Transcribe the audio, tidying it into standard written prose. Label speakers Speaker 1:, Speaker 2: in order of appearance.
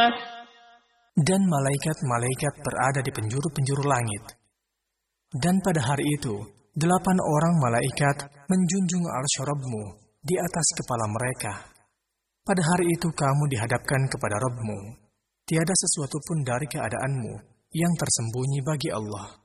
Speaker 1: Dan malaikat-malaikat berada di penjuru-penjuru langit. Dan pada hari itu, 8 orang malaikat menjunjung arsy Rabb-Mu di atas kepala mereka. Pada hari itu kamu dihadapkan kepada Rabb-Mu. Tiada sesuatu pun dari keadaanmu yang tersembunyi bagi Allah.